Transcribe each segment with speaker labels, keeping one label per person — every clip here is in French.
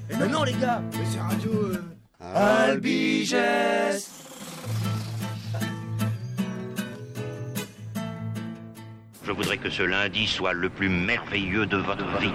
Speaker 1: Mais non les gars, mais c'est radio
Speaker 2: Albiges.
Speaker 3: Je voudrais que ce lundi soit le plus merveilleux de votre vie.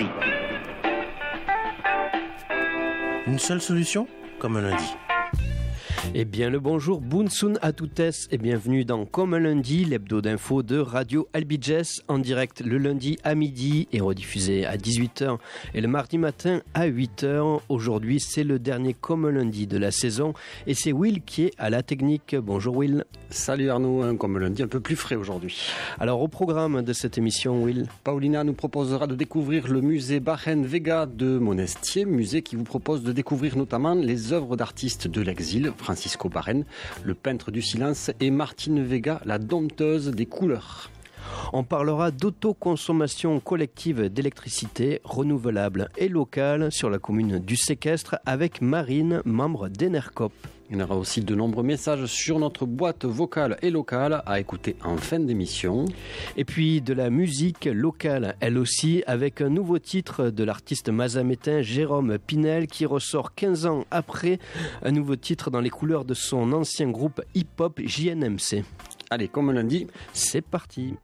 Speaker 2: Une seule solution, comme un lundi.
Speaker 4: Eh bien le bonjour, Bounsoun à toutes et bienvenue dans Comme un lundi, l'hebdo d'info de Radio Albiges, en direct le lundi à midi et rediffusé à 18h et le mardi matin à 8h. Aujourd'hui c'est le dernier Comme un lundi de la saison et c'est Will qui est à la technique. Bonjour Will.
Speaker 5: Salut Arnaud, Comme un lundi un peu plus frais aujourd'hui.
Speaker 4: Alors au programme de cette émission, Will,
Speaker 5: Paulina nous proposera de découvrir le musée Barren Vega de Monestier, musée qui vous propose de découvrir notamment les œuvres d'artistes de l'exil, Francisco Barren, le peintre du silence, et Martine Vega, la dompteuse des couleurs.
Speaker 4: On parlera d'autoconsommation collective d'électricité renouvelable et locale sur la commune du Séquestre avec Marine, membre d'Enercop.
Speaker 5: Il y en aura aussi de nombreux messages sur notre boîte vocale et locale à écouter en fin d'émission.
Speaker 4: Et puis de la musique locale, elle aussi, avec un nouveau titre de l'artiste mazamétain Jérôme Pinel qui ressort 15 ans après un nouveau titre dans les couleurs de son ancien groupe hip-hop JNMC.
Speaker 5: Allez, comme lundi,
Speaker 4: c'est parti.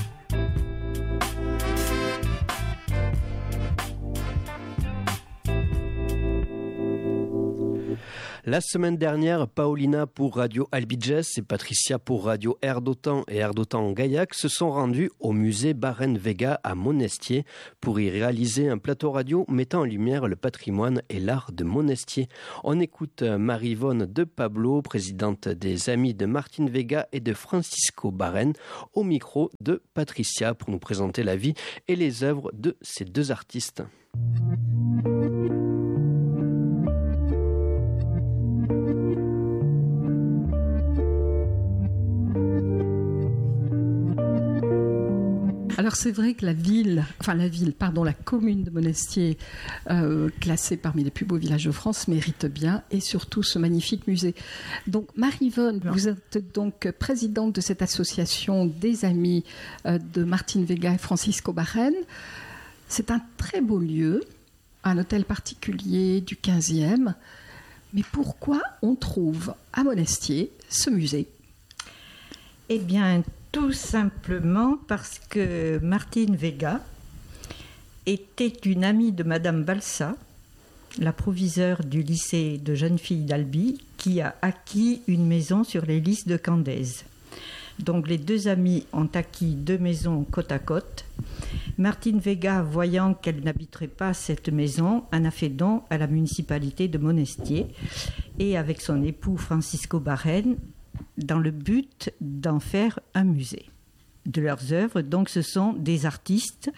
Speaker 4: La semaine dernière, Paulina pour Radio Albiges et Patricia pour Radio Air d'Otan et Air d'Otan Gaillac se sont rendus au musée Barren Vega à Monestier pour y réaliser un plateau radio mettant en lumière le patrimoine et l'art de Monestier. On écoute Marie-Yvonne de Pablo, présidente des Amis de Martine Vega et de Francisco Barren, au micro de Patricia pour nous présenter la vie et les œuvres de ces deux artistes.
Speaker 6: Alors c'est vrai que la commune de Monestier, classée parmi les plus beaux villages de France, mérite bien, et surtout ce magnifique musée. Donc Marie-Yvonne, vous êtes donc présidente de cette association des Amis de Martine Vega et Francisco Barren. C'est un très beau lieu, un hôtel particulier du 15e. Mais pourquoi on trouve à Monestier ce musée ?
Speaker 7: Eh bien, tout simplement parce que Martine Vega était une amie de Madame Balsa, la proviseure du lycée de jeunes filles d'Albi, qui a acquis une maison sur les lys de Candaise. Donc les deux amis ont acquis deux maisons côte à côte. Martine Vega, voyant qu'elle n'habiterait pas cette maison, en a fait don à la municipalité de Monestier et avec son époux Francisco Barren, dans le but d'en faire un musée de leurs œuvres. Donc ce sont des artistes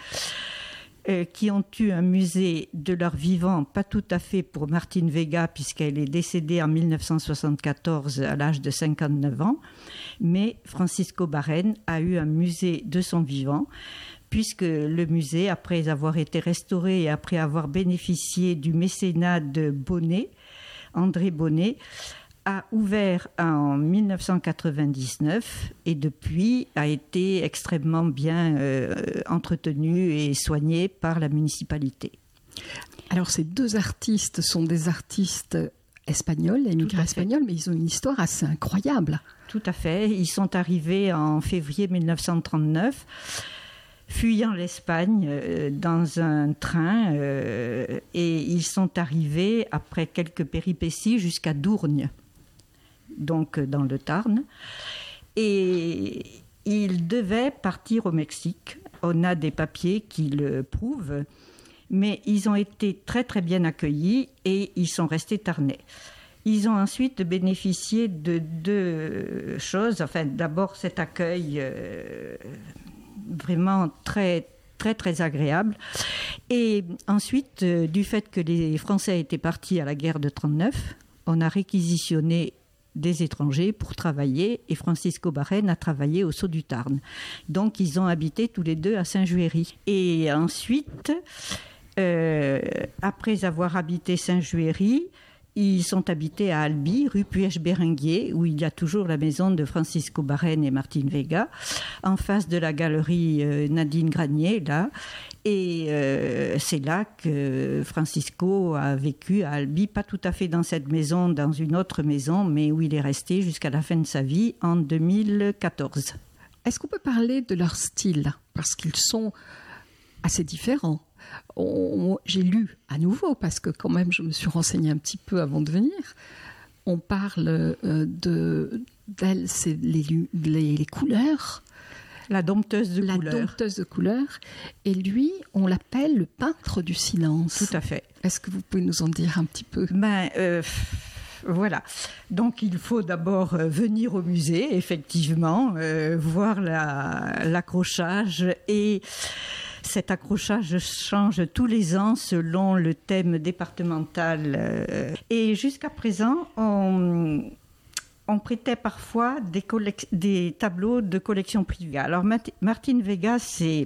Speaker 7: qui ont eu un musée de leur vivant, pas tout à fait pour Martine Vega puisqu'elle est décédée en 1974 à l'âge de 59 ans, mais Francisco Barren a eu un musée de son vivant puisque le musée, après avoir été restauré et après avoir bénéficié du mécénat de Bonnet, André Bonnet, a ouvert en 1999 et depuis a été extrêmement bien entretenu et soigné par la municipalité.
Speaker 6: Alors ces deux artistes sont des artistes espagnols, émigrés espagnols, mais ils ont une histoire assez incroyable.
Speaker 7: Tout à fait. Ils sont arrivés en février 1939, fuyant l'Espagne dans un train et ils sont arrivés après quelques péripéties jusqu'à Dourgne, donc dans le Tarn, et ils devaient partir au Mexique. On a des papiers qui le prouvent, mais ils ont été très très bien accueillis et ils sont restés tarnais. Ils ont ensuite bénéficié de deux choses. Enfin, d'abord cet accueil vraiment très très très agréable, et ensuite du fait que les Français étaient partis à la guerre de 1939, on a réquisitionné des étrangers pour travailler, et Francisco Barren a travaillé au Saut du Tarn. Donc ils ont habité tous les deux à Saint-Juéry. Et ensuite, après avoir habité Saint-Juéry, ils sont habités à Albi, rue Puech-Béringuier, où il y a toujours la maison de Francisco Barren et Martine Vega, en face de la galerie Nadine Granier, là. Et c'est là que Francisco a vécu à Albi, pas tout à fait dans cette maison, dans une autre maison, mais où il est resté jusqu'à la fin de sa vie en 2014.
Speaker 6: Est-ce qu'on peut parler de leur style ? Parce qu'ils sont assez différents. J'ai lu à nouveau, parce que quand même je me suis renseignée un petit peu avant de venir. On parle d'elle, c'est les couleurs.
Speaker 7: La dompteuse de couleurs.
Speaker 6: La dompteuse de couleurs. Et lui, on l'appelle le peintre du silence.
Speaker 7: Tout à fait.
Speaker 6: Est-ce que vous pouvez nous en dire un petit peu ?
Speaker 7: Voilà. Donc, il faut d'abord venir au musée, effectivement, voir l'accrochage. Et cet accrochage change tous les ans selon le thème départemental. Et jusqu'à présent, on prêtait parfois des tableaux de collection privée. Alors, Martine Vega, c'est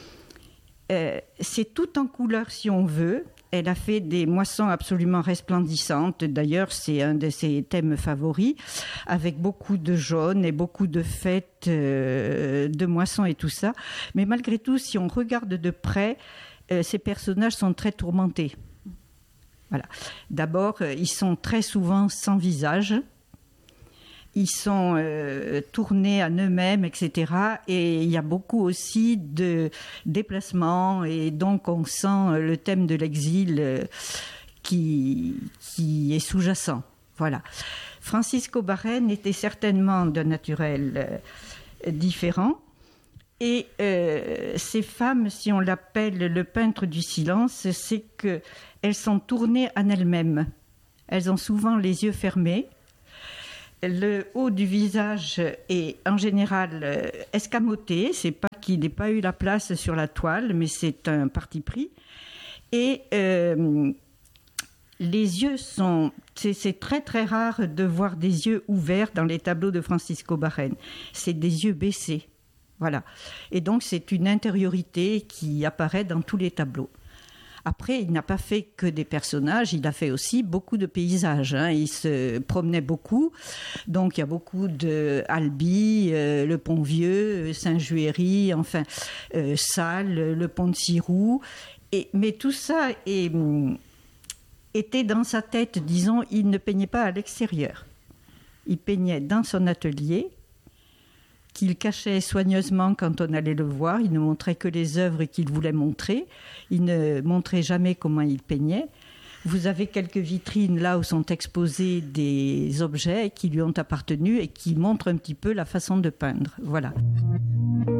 Speaker 7: tout en couleur si on veut. Elle a fait des moissons absolument resplendissantes. D'ailleurs, c'est un de ses thèmes favoris, avec beaucoup de jaune et beaucoup de fêtes, de moissons et tout ça. Mais malgré tout, si on regarde de près, ces personnages sont très tourmentés. Voilà. D'abord, ils sont très souvent sans visage. Ils sont tournés à eux-mêmes, etc. Et il y a beaucoup aussi de déplacements. Et donc, on sent le thème de l'exil qui est sous-jacent. Voilà. Francisco Barén était certainement d'un naturel différent. Et ces femmes, si on l'appelle le peintre du silence, c'est qu'elles sont tournées en elles-mêmes. Elles ont souvent les yeux fermés. Le haut du visage est en général escamoté. C'est pas qu'il n'ait pas eu la place sur la toile, mais c'est un parti pris. Et les yeux sont... C'est très très rare de voir des yeux ouverts dans les tableaux de Francisco Barén. C'est des yeux baissés. Voilà. Et donc c'est une intériorité qui apparaît dans tous les tableaux. Après, il n'a pas fait que des personnages, il a fait aussi beaucoup de paysages. Il se promenait beaucoup. Donc, il y a beaucoup de Albi, le Pont-Vieux, Saint-Juéry, enfin, Salles, le Pont de Cirou. Mais tout ça était dans sa tête, disons, il ne peignait pas à l'extérieur. Il peignait dans son atelier, qu'il cachait soigneusement quand on allait le voir. Il ne montrait que les œuvres qu'il voulait montrer. Il ne montrait jamais comment il peignait. Vous avez quelques vitrines là où sont exposés des objets qui lui ont appartenu et qui montrent un petit peu la façon de peindre. Voilà.